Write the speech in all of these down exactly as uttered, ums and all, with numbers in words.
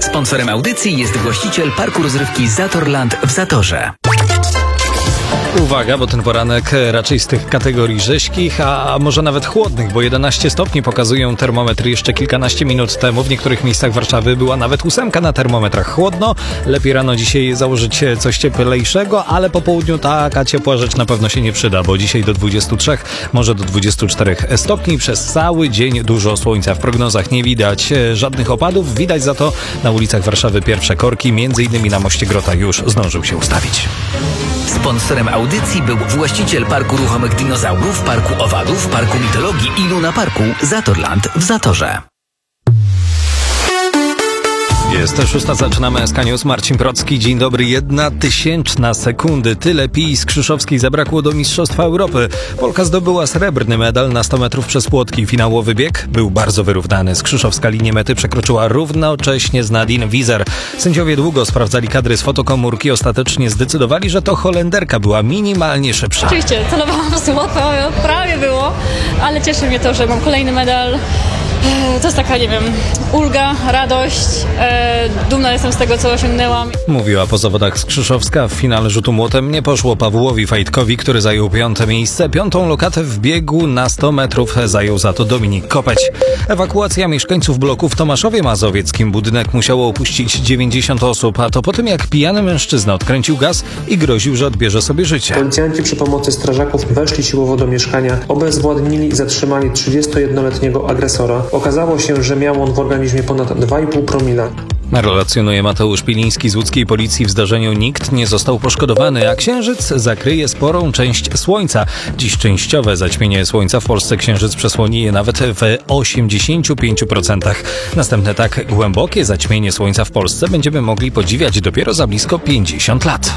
Sponsorem audycji jest właściciel parku rozrywki Zatorland w Zatorze. Uwaga, bo ten poranek raczej z tych kategorii rześkich, a może nawet chłodnych, bo jedenaście stopni pokazują termometry jeszcze kilkanaście minut temu. W niektórych miejscach Warszawy była nawet ósemka na termometrach. Chłodno, lepiej rano dzisiaj założyć coś cieplejszego, ale po południu taka ciepła rzecz na pewno się nie przyda, bo dzisiaj do dwudziestu trzech, może do dwudziestu czterech stopni. Przez cały dzień dużo słońca. W prognozach nie widać żadnych opadów, widać za to na ulicach Warszawy pierwsze korki, między innymi na moście Grota już zdążył się ustawić. Sponsorem audycji był właściciel parku ruchomych dinozaurów, parku owadów, parku mitologii i Luna Parku Zatorland w Zatorze. Jest szósta, zaczynamy S K News. Marcin Procki, dzień dobry. Jedna tysięczna sekundy. Tyle Pii Skrzyszowskiej zabrakło do Mistrzostwa Europy. Polka zdobyła srebrny medal na sto metrów przez płotki. Finałowy bieg był bardzo wyrównany. Skrzyszowska linię mety przekroczyła równocześnie z Nadine Wieser. Sędziowie długo sprawdzali kadry z fotokomórki. Ostatecznie zdecydowali, że to Holenderka była minimalnie szybsza. Oczywiście, celowałam w złoto, prawie było, ale cieszy mnie to, że mam kolejny medal. To jest taka, nie wiem, ulga, radość, e, dumna jestem z tego, co osiągnęłam. Mówiła po zawodach Skrzyszowska. W finale rzutu młotem nie poszło Pawłowi Fajtkowi, który zajął piąte miejsce. Piątą lokatę w biegu na sto metrów zajął za to Dominik Kopeć. Ewakuacja mieszkańców bloku w Tomaszowie Mazowieckim. Budynek musiało opuścić dziewięćdziesiąt osób, a to po tym, jak pijany mężczyzna odkręcił gaz i groził, że odbierze sobie życie. Policjanci przy pomocy strażaków weszli siłowo do mieszkania, obezwładnili i zatrzymali trzydziestojednoletniego agresora. Okazało się, że miał on w organizmie ponad dwa i pół promila. Relacjonuje Mateusz Piliński z łódzkiej policji. W zdarzeniu nikt nie został poszkodowany, a księżyc zakryje sporą część słońca. Dziś częściowe zaćmienie słońca w Polsce księżyc przesłoni je nawet w osiemdziesięciu pięciu procentach. Następne tak głębokie zaćmienie słońca w Polsce będziemy mogli podziwiać dopiero za blisko pięćdziesiąt lat.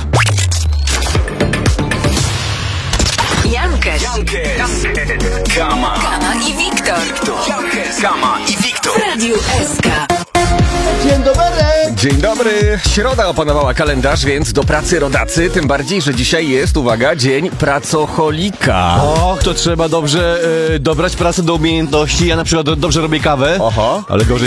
Jankes, Kama, Kama i Wiktor. Jankes, Kama i Wiktor. W Radiu S K. Dzień dobry! Dzień dobry! Środa opanowała kalendarz, więc do pracy rodacy. Tym bardziej, że dzisiaj jest, uwaga, dzień pracocholika. Och, to trzeba dobrze e, dobrać pracę do umiejętności. Ja na przykład do, dobrze robię kawę, Oho. ale gorzej